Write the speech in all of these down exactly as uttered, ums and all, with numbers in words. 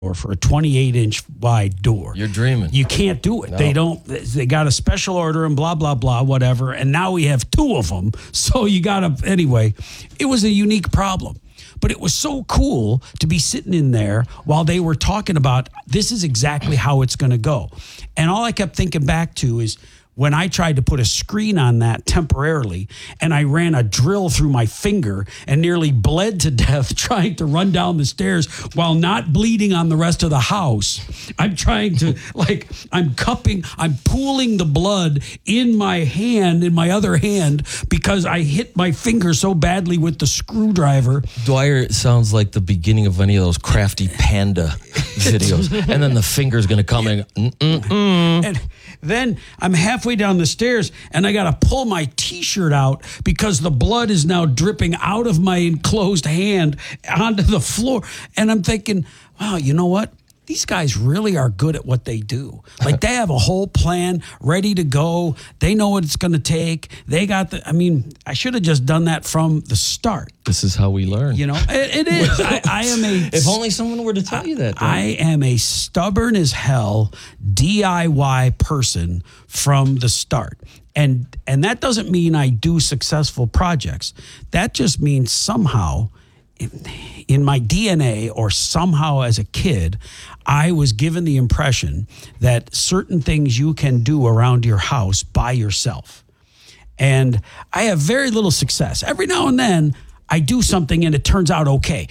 or for a twenty-eight inch wide door. You're dreaming. You can't do it. No. They don't, they got a special order and blah, blah, blah, whatever. And now we have two of them. So you got to, anyway, it was a unique problem. But it was so cool to be sitting in there while they were talking about this is exactly how it's going to go. And all I kept thinking back to is when I tried to put a screen on that temporarily and I ran a drill through my finger and nearly bled to death trying to run down the stairs while not bleeding on the rest of the house. I'm trying to, like, I'm cupping, I'm pooling the blood in my hand, in my other hand, because I hit my finger so badly with the screwdriver. Dwyer sounds like the beginning of any of those Crafty Panda videos. And then the finger's going to come in. Mm-mm-mm. And then I'm halfway down the stairs and I got to pull my T-shirt out because the blood is now dripping out of my enclosed hand onto the floor. And I'm thinking, wow, you know what? These guys really are good at what they do. Like they have a whole plan ready to go. They know what it's going to take. They got the, I mean, I should have just done that from the start. This is how we learn. You know, it, it is. I, I am a. If only someone were to tell you that. I am a stubborn as hell D I Y person from the start. And and that doesn't mean I do successful projects. That just means somehow in, in my D N A or somehow as a kid, I was given the impression that certain things you can do around your house by yourself. And I have very little success. Every now and then I do something and it turns out okay.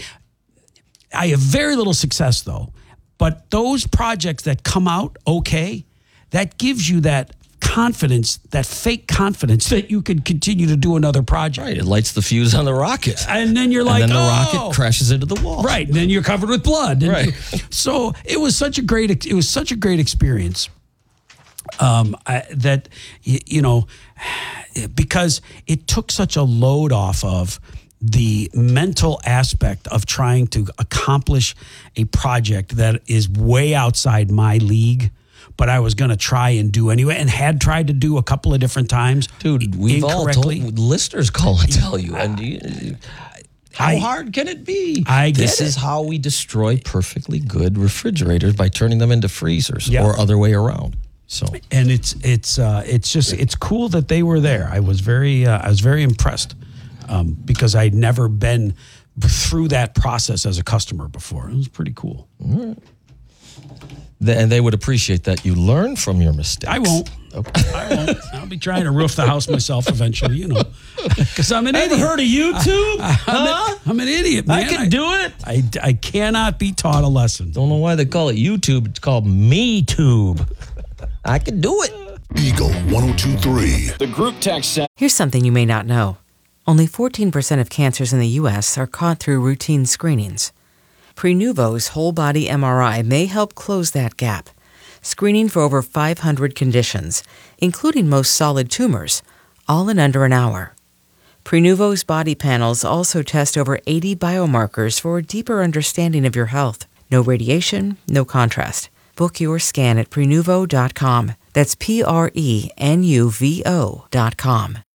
I have very little success though. But those projects that come out okay, that gives you that confidence, that fake confidence that you can continue to do another project. Right. It lights the fuse on the rocket. And then you're like, and then the oh. rocket crashes into the wall. Right. And then you're covered with blood. And right. You, so it was such a great, it was such a great experience. Um, I, that, you, you know, because it took such a load off of the mental aspect of trying to accomplish a project that is way outside my league, but I was going to try and do anyway, and had tried to do a couple of different times. Dude, we've all told, listeners call and tell you. And you, how I, hard can it be? I get this it. is how we destroy perfectly good refrigerators, by turning them into freezers, yeah. or other way around. So, and it's it's uh, it's just it's cool that they were there. I was very uh, I was very impressed um, because I'd never been through that process as a customer before. It was pretty cool. All right. And they would appreciate that you learn from your mistakes. I won't. Okay. I won't. I'll be trying to roof the house myself eventually, you know, because I'm an Ever idiot. heard of YouTube? I, I'm, huh? an, I'm an idiot, man. I can do it. I, I cannot be taught a lesson. Don't know why they call it YouTube. It's called MeTube. I can do it. Eagle one oh two three. The group text said. Here's something you may not know. Only fourteen percent of cancers in the U S are caught through routine screenings. Prenuvo's whole-body M R I may help close that gap, screening for over five hundred conditions, including most solid tumors, all in under an hour. Prenuvo's body panels also test over eighty biomarkers for a deeper understanding of your health. No radiation, no contrast. Book your scan at Prenuvo dot com. That's P R E N U V O dot com.